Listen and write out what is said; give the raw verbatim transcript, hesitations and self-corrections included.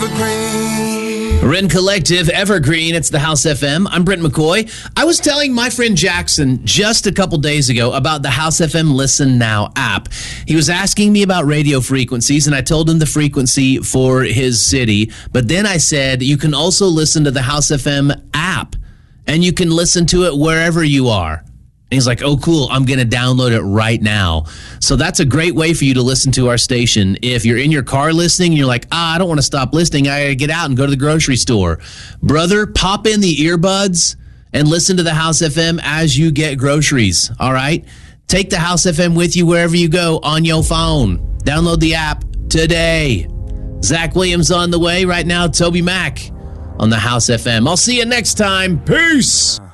Evergreen. Ren Collective, Evergreen. It's the House F M. I'm Brent McCoy. I was telling my friend Jackson just a couple days ago about the House F M Listen Now app. He was asking me about radio frequencies, and I told him the frequency for his city. But then I said you can also listen to the House F M app, and you can listen to it wherever you are. And he's like, oh, cool, I'm going to download it right now. So that's a great way for you to listen to our station. If you're in your car listening, and you're like, ah, I don't want to stop listening. I got to get out and go to the grocery store. Brother, pop in the earbuds and listen to the House F M as you get groceries, all right? Take the House F M with you wherever you go on your phone. Download the app today. Zach Williams on the way. Right now, Toby Mac on the House F M. I'll see you next time. Peace.